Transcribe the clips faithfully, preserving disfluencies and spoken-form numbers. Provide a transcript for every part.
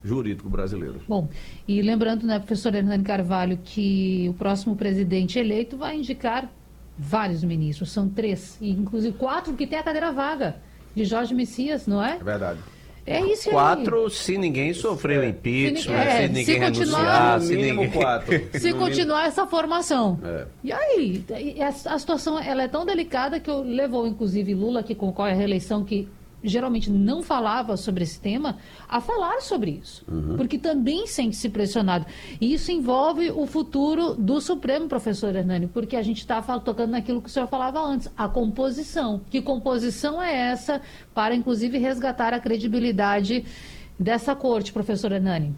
jurídico brasileiro. Bom, e lembrando, né, professor Hernani Carvalho, que o próximo presidente eleito vai indicar vários ministros, são três, e inclusive quatro que tem a cadeira vaga, de Jorge Messias, não é? É verdade. É isso aí. Quatro, se ninguém sofreu impeachment, Se ninguém- é, se ninguém se continuar- renunciar, No se mínimo ninguém... quatro. Se No continuar essa formação. É. E aí? E A, a situação ela é tão delicada que eu levou, inclusive, Lula, que concorre à reeleição, que geralmente não falava sobre esse tema, a falar sobre isso. Porque também sente-se pressionado. E isso envolve o futuro do Supremo, professor Hernani, porque a gente está tocando naquilo que o senhor falava antes, a composição. Que composição é essa para, inclusive, resgatar a credibilidade dessa corte, professor Hernani?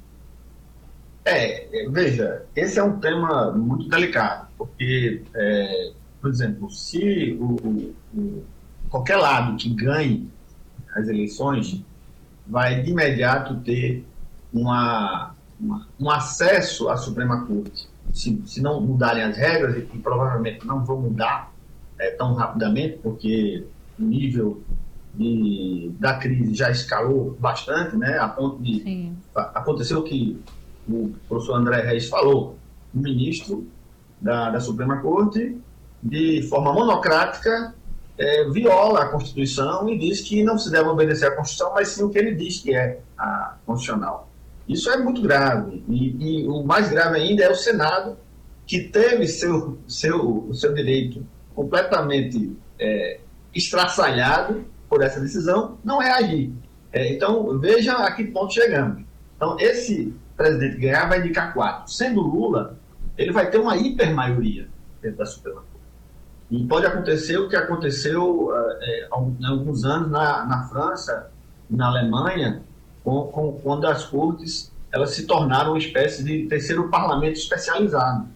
É, é, veja, esse é um tema muito delicado, porque, é, por exemplo, se o, o- o- qualquer lado que ganhe as eleições vai de imediato ter uma, uma- um acesso à Suprema Corte. Se, se não mudarem as regras, e, e provavelmente não vão mudar é, tão rapidamente, porque o nível de, da crise já escalou bastante, né, a ponto de Sim. aconteceu que o professor André Reis falou, o ministro da, da Suprema Corte, de forma monocrática, eh, viola a Constituição e diz que não se deve obedecer à Constituição, mas sim o que ele diz que é a constitucional. Isso é muito grave. E, e o mais grave ainda é o Senado, que teve seu, seu, o seu direito completamente eh, estraçalhado por essa decisão, não reagir. Eh, então, veja a que ponto chegamos. Então, esse presidente ganhar vai indicar quatro. Sendo Lula, ele vai ter uma hipermaioria dentro da Suprema Corte. E pode acontecer o que aconteceu é, há alguns anos na, na França e na Alemanha, com, com, quando as cortes elas se tornaram uma espécie de terceiro parlamento especializado.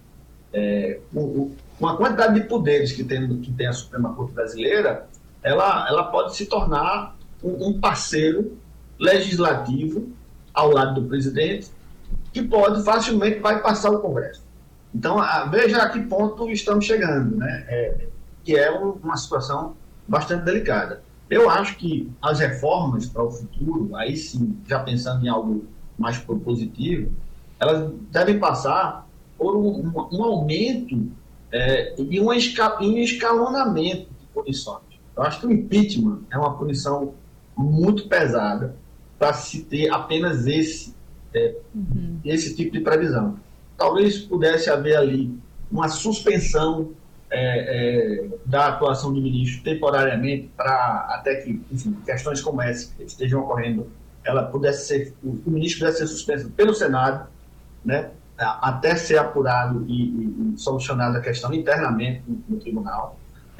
É, com, com a quantidade de poderes que tem, que tem a Suprema Corte brasileira, ela, ela pode se tornar um, um parceiro legislativo ao lado do presidente, que pode facilmente bypassar o Congresso. Então, a, veja a que ponto estamos chegando, né? É, que é um, uma situação bastante delicada. Eu acho que as reformas para o futuro, aí sim, já pensando em algo mais propositivo, elas devem passar por um, um, um aumento é, e um, esca, um escalonamento de punições. Eu acho que o impeachment é uma punição muito pesada para se ter apenas esse É, uhum. esse tipo de previsão. Talvez pudesse haver ali uma suspensão é, é, da atuação do ministro temporariamente para até que, enfim, questões como essa que estejam ocorrendo, ela pudesse ser, o, o ministro pudesse ser suspenso pelo Senado, né, até ser apurado e, e, e solucionada a questão internamente no, no tribunal.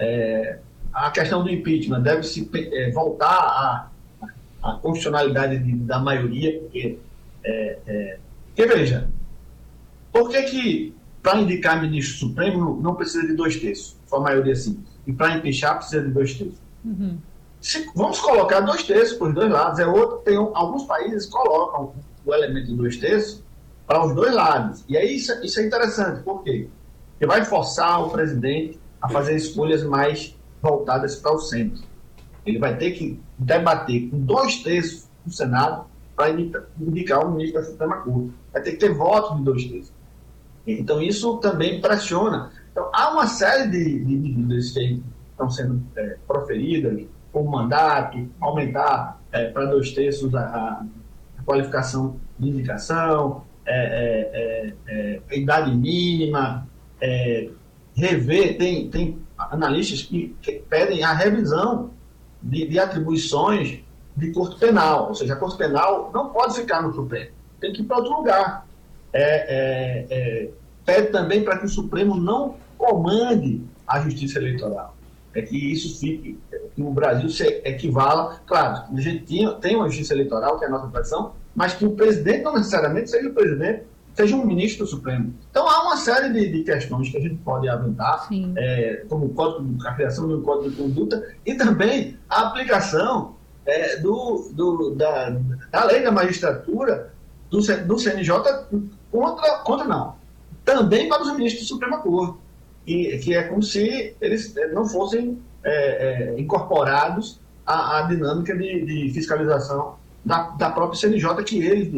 É, a questão do impeachment deve se é, voltar à, à constitucionalidade de, da maioria, porque É, é, porque veja, por que que para indicar ministro supremo não precisa de dois terços, só a maioria simples, e para empichar precisa de dois terços? Uhum. Se, vamos colocar dois terços para os dois lados, é outro, tem um, alguns países colocam o elemento de dois terços para os dois lados, e aí isso, isso é interessante, por quê? Porque vai forçar o presidente a fazer escolhas mais voltadas para o centro. Ele vai ter que debater com dois terços do Senado para indicar o ministro da Suprema Corte. Vai ter que ter voto de dois terços. Então, isso também pressiona. Então, há uma série de, de medidas que estão sendo é, proferidas, como mandato, aumentar é, para dois terços a, a qualificação de indicação, é, é, é, a idade mínima, é, rever, tem, tem analistas que, que pedem a revisão de, de atribuições de Corte Penal, ou seja, a Corte Penal não pode ficar no Supremo, tem que ir para outro lugar. É, é, é, pede também para que o Supremo não comande a Justiça Eleitoral, é que isso fique, que o Brasil se equivala, claro, a gente tinha, tem uma Justiça Eleitoral, que é a nossa tradição, mas que o presidente não necessariamente seja o presidente, seja um ministro do Supremo. Então há uma série de, de questões que a gente pode aventar, é, como o código, a criação de um código de conduta e também a aplicação É, do, do, da, da lei da magistratura, do, do C N J, contra, contra não, também para os ministros do Suprema Corte, que, que é como se eles não fossem é, é, incorporados à, à dinâmica de, de fiscalização da, da própria C N J que eles